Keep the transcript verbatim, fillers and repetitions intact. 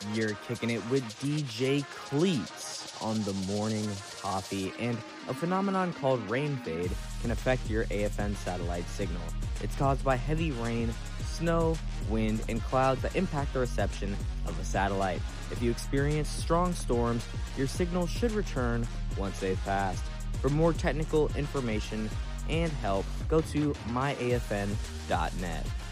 You're kicking it with D J Cleats on the morning coffee, and a phenomenon called rain fade can affect your A F N satellite signal. It's caused by heavy rain, snow, wind, and clouds that impact the reception of a satellite. If you experience strong storms, your signal should return once they've passed. For more technical information and help, go to my A F N dot net.